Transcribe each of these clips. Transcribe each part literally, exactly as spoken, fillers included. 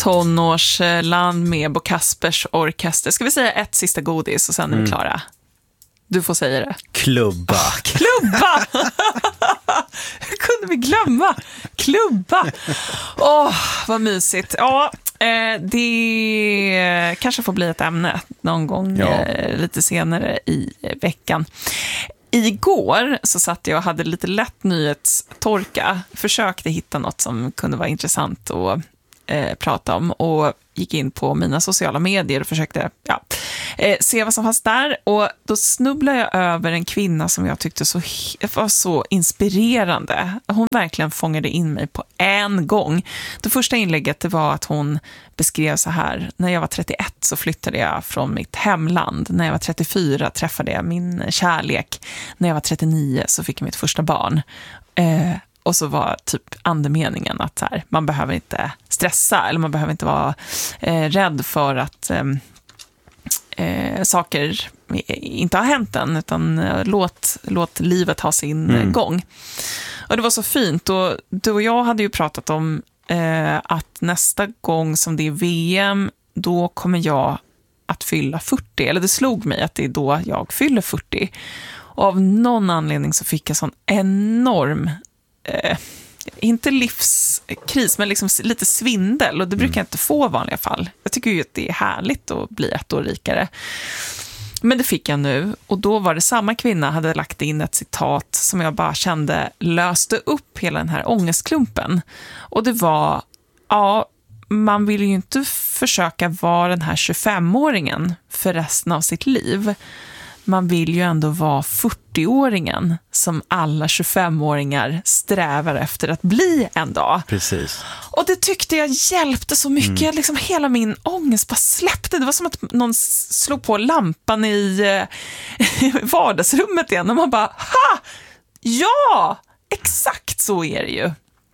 tonårsland med Bo Kaspers orkester. Ska vi säga ett sista godis och sen är vi klara? Du får säga det. Klubba. Oh, klubba! Hur kunde vi glömma? Klubba! Åh, oh, vad mysigt. Ja, eh, det kanske får bli ett ämne någon gång ja. eh, lite senare i veckan. Igår så satt jag och hade lite lätt nyhetstorka. Försökte hitta något som kunde vara intressant att eh, prata om. Och gick in på mina sociala medier och försökte ja, eh, se vad som fanns där. Och då snubblade jag över en kvinna som jag tyckte så, var så inspirerande. Hon verkligen fångade in mig på en gång. Det första inlägget det var att hon beskrev så här: när jag var trettioett så flyttade jag från mitt hemland. När jag var trettiofyra träffade jag min kärlek. När jag var trettionio så fick jag mitt första barn. Eh, Och så var typ andemeningen att så här, man behöver inte stressa eller man behöver inte vara eh, rädd för att eh, eh, saker inte har hänt än, utan eh, låt, låt livet ha sin mm. gång. Och det var så fint. Och du och jag hade ju pratat om eh, att nästa gång som det är V M, då kommer jag att fylla fyrtio. Eller det slog mig att det är då jag fyller fyrtio. Och av någon anledning så fick jag sån enorm Eh, inte livskris, men liksom lite svindel. Och det brukar jag inte få i vanliga fall. Jag tycker ju att det är härligt att bli ett år rikare. Men det fick jag nu. Och då var det samma kvinna hade lagt in ett citat som jag bara kände löste upp hela den här ångestklumpen. Och det var, ja, man vill ju inte försöka vara den här tjugofemåringen för resten av sitt liv. Man vill ju ändå vara fyrtioåringen som alla tjugofemåringar strävar efter att bli en dag. Precis. Och det tyckte jag hjälpte så mycket. Mm. Liksom hela min ångest bara släppte. Det var som att någon slog på lampan i eh, vardagsrummet igen. Och man bara, ha! Ja! Exakt så är det ju.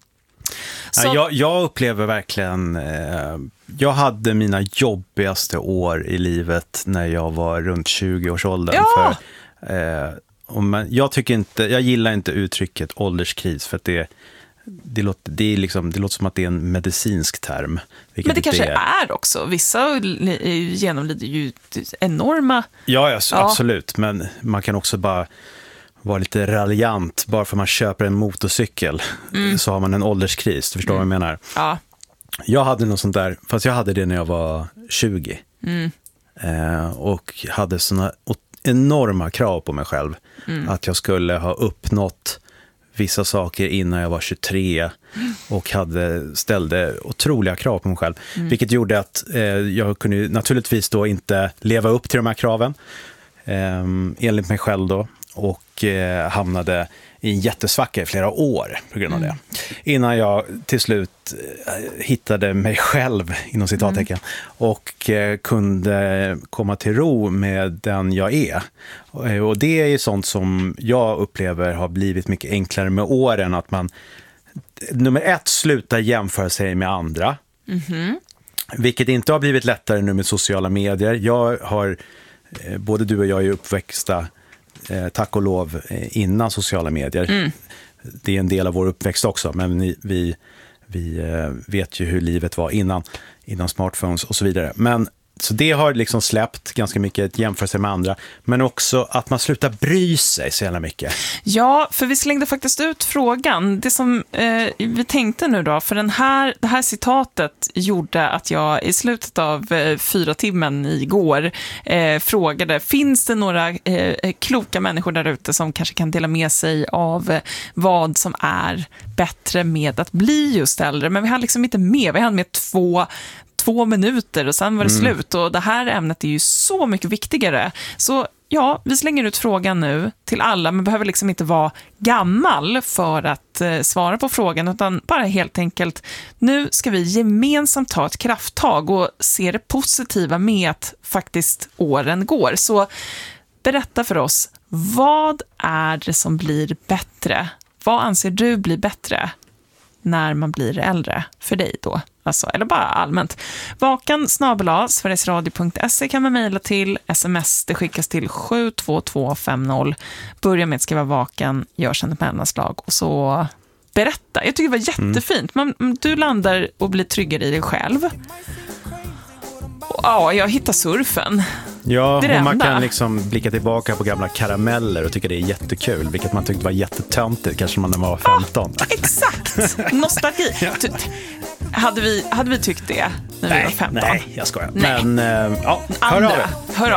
Så... Ja, jag, jag upplever verkligen... Eh, jag hade mina jobbigaste år i livet när jag var runt tjugo-årsåldern. Ja! För, eh, och man, jag, tycker inte, jag gillar inte uttrycket ålderskris för att det, det, låter, det, är liksom, det låter som att det är en medicinsk term. Men det kanske är. är också. Vissa genomlider ju enorma... Ja, ja, absolut. Ja. Men man kan också bara... vara lite raljant. Bara för man köper en motorcykel mm. så har man en ålderskris. Du förstår mm. vad jag menar? Ja. Jag hade något sånt där, fast jag hade det när jag var tjugo. Mm. Eh, och hade såna enorma krav på mig själv. Mm. Att jag skulle ha uppnått vissa saker innan jag var tjugotre. Mm. Och hade, ställde otroliga krav på mig själv. Mm. Vilket gjorde att eh, jag kunde naturligtvis då inte leva upp till de här kraven. Eh, enligt mig själv då. Och eh, hamnade i en jättesvacka i flera år på grund av mm. det. Innan jag till slut eh, hittade mig själv inom citattecken mm. och eh, kunde komma till ro med den jag är. Och, och det är ju sånt som jag upplever har blivit mycket enklare med åren. Att man, nummer ett, slutar jämföra sig med andra. Mm-hmm. Vilket inte har blivit lättare nu med sociala medier. Jag har, eh, både du och jag är uppväxta Eh, tack och lov eh, innan sociala medier. Mm. Det är en del av vår uppväxt också, men ni, vi, vi eh, vet ju hur livet var innan, innan smartphones och så vidare. Men så det har liksom släppt ganska mycket jämförelse med andra, men också att man slutar bry sig så jävla mycket. Ja, för vi slängde faktiskt ut frågan. Det som eh, vi tänkte nu då, för den här, det här citatet gjorde att jag i slutet av eh, fyra timmen igår eh, frågade, finns det några eh, kloka människor där ute som kanske kan dela med sig av eh, vad som är bättre med att bli just äldre? Men vi hade liksom inte med, vi hade med två två minuter och sen var det mm. slut. Och det här ämnet är ju så mycket viktigare. Så ja, vi slänger ut frågan nu till alla. Man behöver liksom inte vara gammal för att eh, svara på frågan, utan bara helt enkelt, nu ska vi gemensamt ta ett krafttag och se det positiva med att faktiskt åren går. Så berätta för oss, vad är det som blir bättre? Vad anser du blir bättre när man blir äldre för dig då? Alltså, eller bara allmänt. Vakan snabel-a sverigesradio punkt se kan man mejla till. Sms, det skickas till sju två två fem noll. Börja med att skriva vakan, gör sen ett mellanslag och så berätta. Jag tycker det var jättefint. Man, du landar och blir tryggare i dig själv. Och, ja, jag hittar surfen. Ja, och man enda. kan liksom blicka tillbaka på gamla karameller och tycka det är jättekul, vilket man tyckte var jättetöntigt, kanske man när man var femton. Ah, exakt, nostalgi. Ja. Hade vi, hade vi tyckt det när nej, vi var femton? Nej, jag skojar. Nej. Men, äh, ja, hör Andra, av er. hör